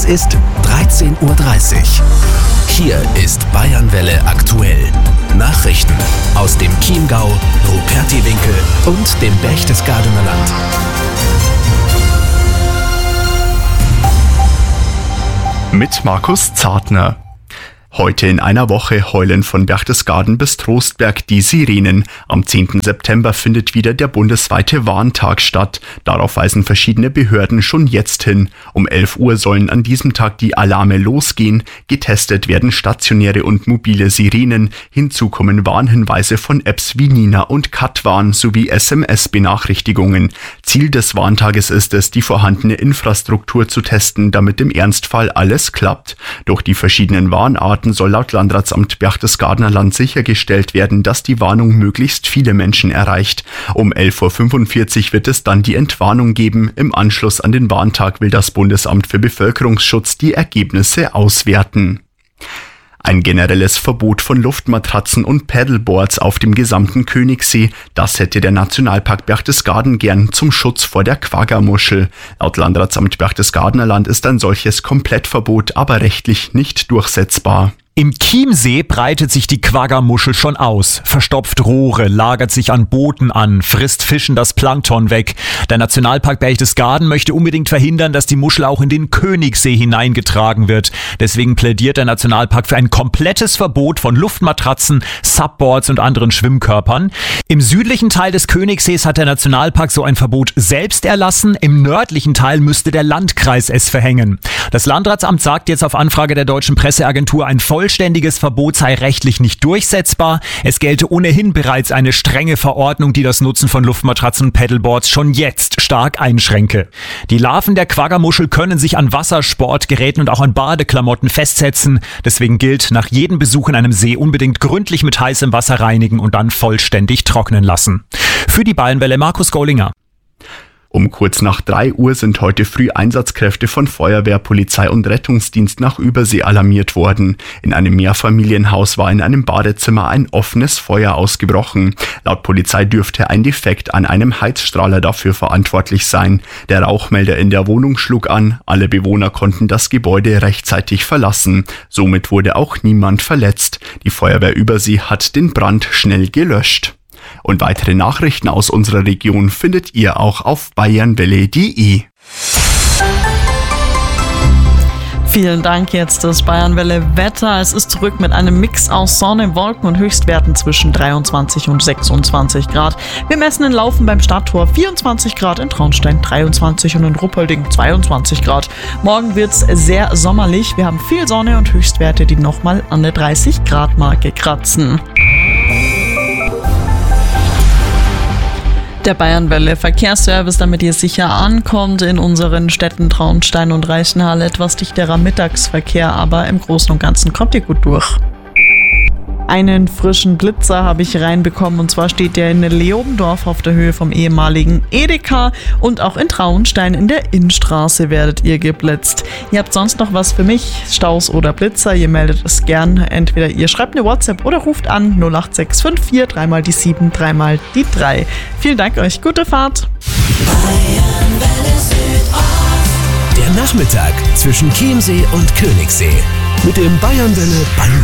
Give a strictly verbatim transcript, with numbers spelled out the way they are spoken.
Es ist dreizehn Uhr dreißig. Hier ist Bayernwelle aktuell. Nachrichten aus dem Chiemgau, Rupertiwinkel und dem Berchtesgadener Land. Mit Markus Zartner. Heute in einer Woche heulen von Berchtesgaden bis Trostberg die Sirenen. Am zehnten September findet wieder der bundesweite Warntag statt. Darauf weisen verschiedene Behörden schon jetzt hin. Um elf Uhr sollen an diesem Tag die Alarme losgehen. Getestet werden stationäre und mobile Sirenen. Hinzu kommen Warnhinweise von Apps wie Nina und Katwarn sowie S M S-Benachrichtigungen. Ziel des Warntages ist es, die vorhandene Infrastruktur zu testen, damit im Ernstfall alles klappt. Durch die verschiedenen Warnarten soll laut Landratsamt Berchtesgadener Land sichergestellt werden, dass die Warnung möglichst viele Menschen erreicht. Um elf Uhr fünfundvierzig wird es dann die Entwarnung geben. Im Anschluss an den Warntag will das Bundesamt für Bevölkerungsschutz die Ergebnisse auswerten. Ein generelles Verbot von Luftmatratzen und Paddleboards auf dem gesamten Königssee, das hätte der Nationalpark Berchtesgaden gern zum Schutz vor der Quagga-Muschel. Laut Landratsamt Berchtesgadener Land ist ein solches Komplettverbot aber rechtlich nicht durchsetzbar. Im Chiemsee breitet sich die Quagga-Muschel schon aus, verstopft Rohre, lagert sich an Booten an, frisst Fischen das Plankton weg. Der Nationalpark Berchtesgaden möchte unbedingt verhindern, dass die Muschel auch in den Königssee hineingetragen wird. Deswegen plädiert der Nationalpark für ein komplettes Verbot von Luftmatratzen, Subboards und anderen Schwimmkörpern. Im südlichen Teil des Königssees hat der Nationalpark so ein Verbot selbst erlassen. Im nördlichen Teil müsste der Landkreis es verhängen. Das Landratsamt sagt jetzt auf Anfrage der Deutschen Presseagentur, ein vollständiges Verbot sei rechtlich nicht durchsetzbar. Es gelte ohnehin bereits eine strenge Verordnung, die das Nutzen von Luftmatratzen und Paddleboards schon jetzt stark einschränke. Die Larven der Quagga-Muschel können sich an Wassersportgeräten und auch an Badeklamotten festsetzen. Deswegen gilt, nach jedem Besuch in einem See unbedingt gründlich mit heißem Wasser reinigen und dann vollständig trocknen lassen. Für die Bayernwelle Markus Gaulinger. Um kurz nach drei Uhr sind heute früh Einsatzkräfte von Feuerwehr, Polizei und Rettungsdienst nach Übersee alarmiert worden. In einem Mehrfamilienhaus war in einem Badezimmer ein offenes Feuer ausgebrochen. Laut Polizei dürfte ein Defekt an einem Heizstrahler dafür verantwortlich sein. Der Rauchmelder in der Wohnung schlug an. Alle Bewohner konnten das Gebäude rechtzeitig verlassen. Somit wurde auch niemand verletzt. Die Feuerwehr Übersee hat den Brand schnell gelöscht. Und weitere Nachrichten aus unserer Region findet ihr auch auf bayernwelle punkt de. Vielen Dank, jetzt das Bayernwelle Wetter. Es ist zurück mit einem Mix aus Sonne, Wolken und Höchstwerten zwischen dreiundzwanzig und sechsundzwanzig Grad. Wir messen in Laufen beim Stadttor vierundzwanzig Grad, in Traunstein dreiundzwanzig und in Ruppolding zweiundzwanzig Grad. Morgen wird es sehr sommerlich. Wir haben viel Sonne und Höchstwerte, die nochmal an der dreißig Grad Marke kratzen. Der Bayernwelle Verkehrsservice, damit ihr sicher ankommt in unseren Städten Traunstein und Reichenhall. Etwas dichterer Mittagsverkehr, aber im Großen und Ganzen kommt ihr gut durch. Einen frischen Blitzer habe ich reinbekommen, und zwar steht der in Leobendorf auf der Höhe vom ehemaligen Edeka, und auch in Traunstein in der Innstraße werdet ihr geblitzt. Ihr habt sonst noch was für mich, Staus oder Blitzer, ihr meldet es gern. Entweder ihr schreibt eine WhatsApp oder ruft an null acht sechs fünf vier drei mal die sieben, drei mal die drei. Vielen Dank euch, gute Fahrt. Der Nachmittag zwischen Chiemsee und Königssee mit dem Bayernwelle Band.